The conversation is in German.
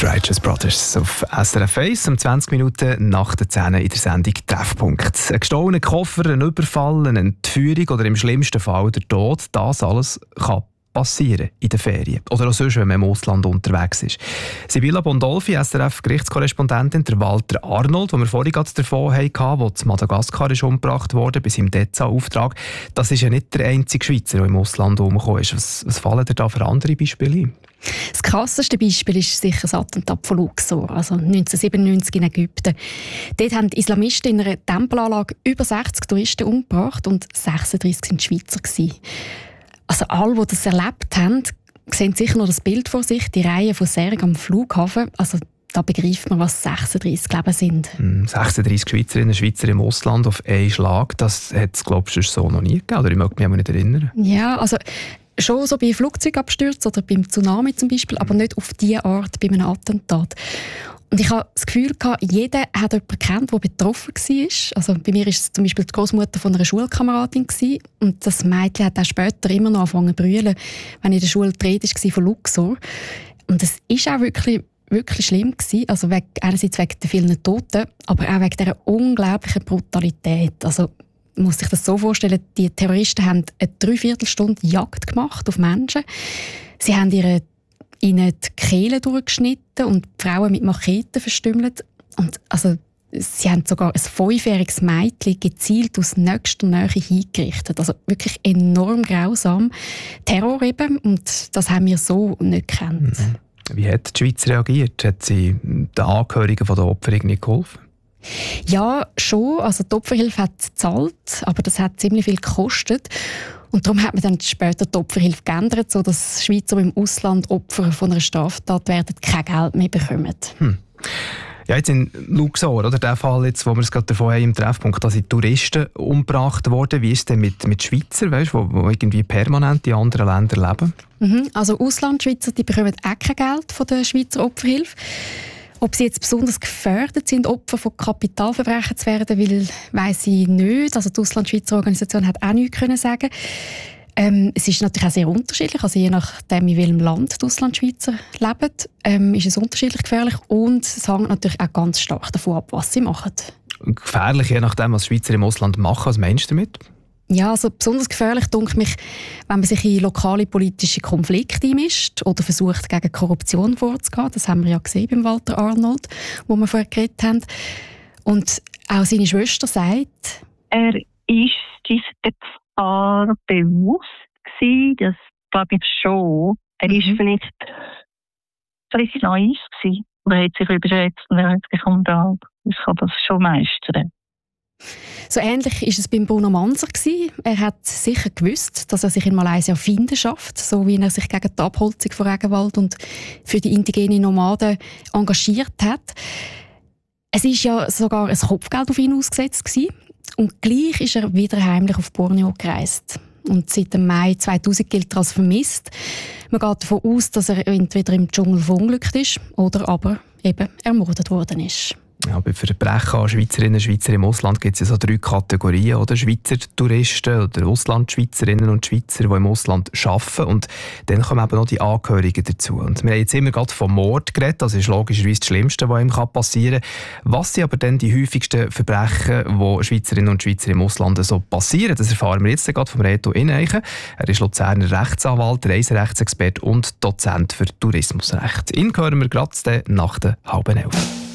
Righteous Brothers auf SRF 1 um 20 Minuten nach der 10 in der Sendung Treffpunkt. Ein gestohlener Koffer, ein Überfall, eine Entführung oder im schlimmsten Fall der Tod, das alles kann passieren in den Ferien. Oder auch sonst, wenn man im Ausland unterwegs ist. Sibylla Bondolfi, SRF-Gerichtskorrespondentin, der Walter Arnold, den wir vorhin gerade davon hatten, der zu Madagaskar ist umgebracht wurde, bei seinem DEZA-Auftrag. Das ist ja nicht der einzige Schweizer, der im Ausland umgekommen ist. Was fallen dir da für andere Beispiele ein? Das krasseste Beispiel ist sicher das Attentat von Luxor, also 1997 in Ägypten. Dort haben Islamisten in einer Tempelanlage über 60 Touristen umgebracht und 36 waren Schweizer. Also alle, die das erlebt haben, sehen sicher noch das Bild vor sich, die Reihe von Särgen am Flughafen. Also da begreift man, was 36 Leben sind. 36 Schweizerinnen und Schweizer im Ausland auf einen Schlag, das hat es, glaube ich, so noch nie gegeben. Oder ich mag mich nicht erinnern. Ja, also schon so bei Flugzeugabstürzen oder beim Tsunami zum Beispiel, aber nicht auf diese Art bei einem Attentat. Und ich habe das Gefühl, jeder hat jemanden kennt, der betroffen war. Also bei mir war es zum Beispiel die Großmutter von einer Schulkameradin. Und das Mädchen hat auch später immer noch angefangen zu brüllen, wenn in der Schule die Rede war von Luxor. Und es war auch wirklich schlimm gewesen. Also einerseits wegen der vielen Toten, aber auch wegen dieser unglaublichen Brutalität. Also man muss sich das so vorstellen, die Terroristen haben eine 3/4 Stunde Jagd gemacht auf Menschen. Sie haben ihnen die Kehlen durchgeschnitten und die Frauen mit Macheten verstümmelt. Und also, sie haben sogar ein 5-jähriges Mädchen gezielt aus nächster Nähe hingerichtet. Also wirklich enorm grausam. Terror eben, und das haben wir so nicht gekannt. Wie hat die Schweiz reagiert? Hat sie den Angehörigen der Opfer nicht geholfen? Ja, schon. Also die Opferhilfe hat gezahlt, aber das hat ziemlich viel gekostet. Und darum hat man dann später die Opferhilfe geändert, sodass Schweizer, die im Ausland Opfer von einer Straftat werden, kein Geld mehr bekommen. Ja, jetzt in Luxor, oder der Fall, jetzt, wo wir es gerade davon haben im Treffpunkt, da sind Touristen umgebracht worden. Wie ist es denn mit Schweizer, weißt, die irgendwie permanent in anderen Ländern leben? Also Auslandschweizer, die bekommen auch kein Geld von der Schweizer Opferhilfe. Ob sie jetzt besonders gefährdet sind, Opfer von Kapitalverbrechen zu werden, weiss ich nicht. Also die Auslandschweizer Organisation hat auch nichts können sagen. Es ist natürlich auch sehr unterschiedlich. Also je nachdem, in welchem Land die Auslandschweizer leben, ist es unterschiedlich gefährlich. Und es hängt natürlich auch ganz stark davon ab, was sie machen. Gefährlich, je nachdem, was Schweizer im Ausland machen. Was meinst du damit? Ja, also besonders gefährlich denke mich, wenn man sich in lokale politische Konflikte einmischt oder versucht, gegen Korruption vorzugehen. Das haben wir ja gesehen beim Walter Arnold, wo wir vorher geredet haben. Und auch seine Schwester sagt, er ist dieser Gefahr bewusst gewesen, das glaube ich schon. Er ist vielleicht naiv gewesen. Er hat sich überschätzt und er hat gefunden, ich kann das schon meistern. So ähnlich war es beim Bruno Manser. Er hat sicher gewusst, dass er sich in Malaysia Finden schafft, so wie er sich gegen die Abholzung von Regenwald und für die indigenen Nomaden engagiert hat. Es war ja sogar ein Kopfgeld auf ihn ausgesetzt gewesen. Und gleich ist er wieder heimlich auf Borneo gereist. Und seit dem Mai 2000 gilt er als vermisst. Man geht davon aus, dass er entweder im Dschungel verunglückt ist oder aber eben ermordet worden ist. Ja, bei Verbrechen an Schweizerinnen und Schweizer im Ausland gibt es ja so 3 Kategorien, oder? Schweizer Touristen oder Auslandschweizerinnen und Schweizer, die im Ausland arbeiten. Und dann kommen eben noch die Angehörigen dazu. Und wir haben jetzt immer gerade vom Mord geredet, das ist logischerweise das Schlimmste, was ihm passieren kann. Was sind aber dann die häufigsten Verbrechen, die Schweizerinnen und Schweizer im Ausland so passieren? Das erfahren wir jetzt gerade vom Reto Ineichen. Er ist Luzerner Rechtsanwalt, Reiserechtsexperte und Dozent für Tourismusrecht. Ihn hören wir gerade nach der 10:30.